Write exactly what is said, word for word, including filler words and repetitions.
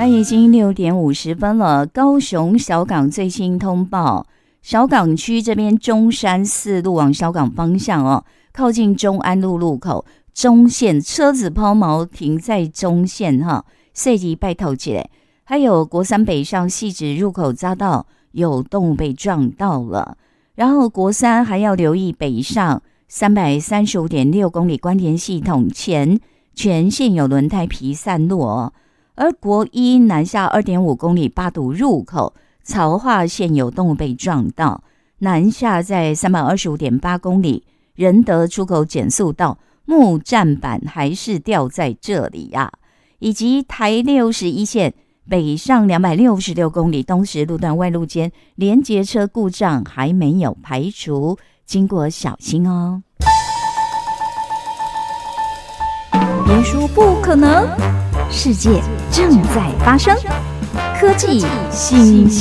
那已经六点五十分了。高雄小港最新通报，小港区这边中山四路往小港方向哦，靠近中安路路口中线车子抛锚停在中线哈，设计拜头节。还有国三北上汐止入口匝道有动物被撞到了，然后国三还要留意北上三百三十五点六公里关田系统前全线有轮胎皮散落哦。而国一南下 二点五公里八堵入口曹化线有动物被撞到，南下在 三百二十五点八公里仁德出口减速道木栈板还是掉在这里呀、啊，以及台六十一线北上两百六十六公里东石路段外路间连结车故障还没有排除，经过小心哦。别说不可能，世界正在发生，科技新